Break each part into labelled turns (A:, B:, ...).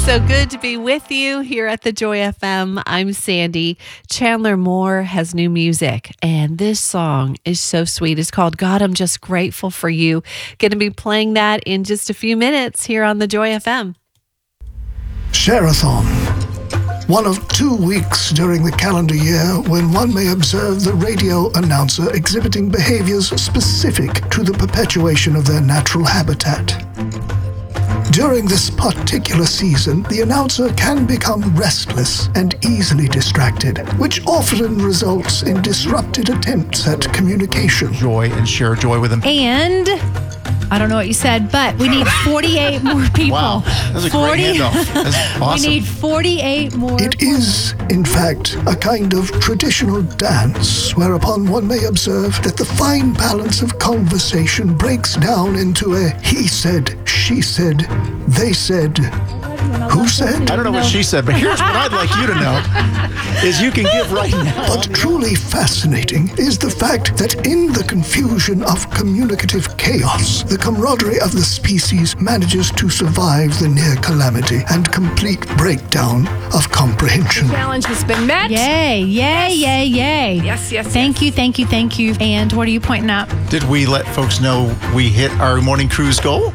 A: So good to be with you here at the Joy FM. I'm Sandy. Chandler Moore has new music, and this song is so sweet. It's called God, I'm Just Grateful for You. Going to be playing that in just a few minutes here on the Joy FM.
B: Share-a-thon. One of 2 weeks during the calendar year when one may observe the radio announcer exhibiting behaviors specific to the perpetuation of their natural habitat. During this particular season, the announcer can become restless and easily distracted, which often results in disrupted attempts at communication.
C: Joy and share joy with them.
D: And I don't know what you said, but we need 48 more people.
C: Wow, that's a great handoff. That's awesome.
D: We need 48 more.
B: It is, in fact, a kind of traditional dance whereupon one may observe that the fine balance of conversation breaks down into a he said, she said, they said, who said?
C: I don't know what she said, but here's what I'd like you to know, is you can give right now.
B: But truly fascinating is the fact that in the confusion of communicative chaos, the camaraderie of the species manages to survive the near calamity and complete breakdown of comprehension.
E: The challenge has been met.
D: Yay, yay, yay, yay.
E: Yes, yes,
D: Thank you, thank you, thank you. And what are you pointing out?
C: Did we let folks know we hit our morning cruise goal?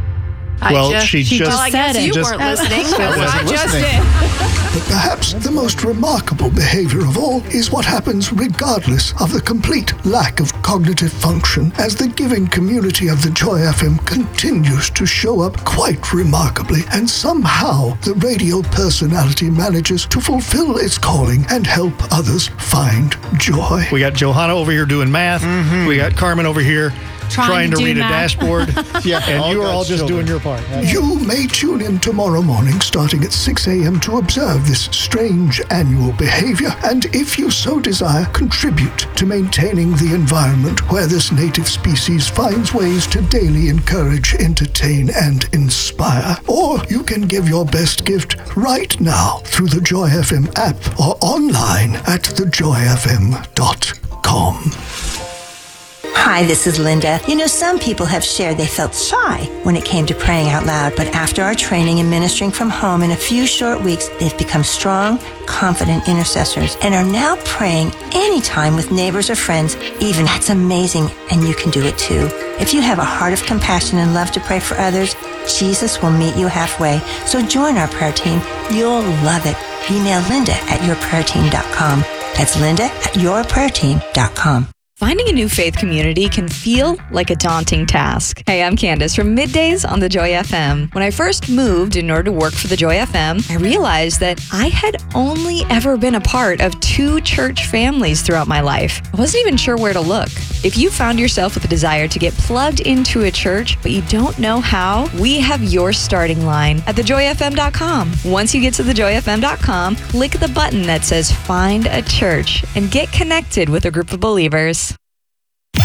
F: Well, she just
E: Well, I guess
D: said it.
E: you
F: Just-
E: weren't listening.
C: I wasn't
E: I just
C: listening.
E: did.
B: But perhaps the most remarkable behavior of all is what happens regardless of the complete lack of cognitive function as the giving community of the Joy FM continues to show up quite remarkably, and somehow the radio personality manages to fulfill its calling and help others find joy.
F: We got Johanna over here doing math. We got Carmen over here trying to
D: do
F: read
D: math.
F: a dashboard.
C: Yeah,
F: And you are all
C: God's
F: just
C: children.
F: doing your part.
B: You may tune in tomorrow morning starting at 6 a.m. to observe this strange annual behavior, and if you so desire, contribute to maintaining the environment where this native species finds ways to daily encourage, entertain, and inspire. Or you can give your best gift right now through the Joy FM app or online at thejoyfm.com.
G: Hi, this is Linda. You know, some people have shared they felt shy when it came to praying out loud, but after our training and ministering from home in a few short weeks, they've become strong, confident intercessors and are now praying anytime with neighbors or friends. Even that's amazing, and you can do it too. If you have a heart of compassion and love to pray for others, Jesus will meet you halfway. So join our prayer team. You'll love it. Email Linda@yourprayerteam.com. That's Linda@yourprayerteam.com.
H: Finding a new faith community can feel like a daunting task. Hey, I'm Candace from Middays on the Joy FM. When I first moved in order to work for the Joy FM, I realized that I had only ever been a part of 2 church families throughout my life. I wasn't even sure where to look. If you found yourself with a desire to get plugged into a church, but you don't know how, we have your starting line at thejoyfm.com. Once you get to thejoyfm.com, click the button that says Find a Church and get connected with a group of believers.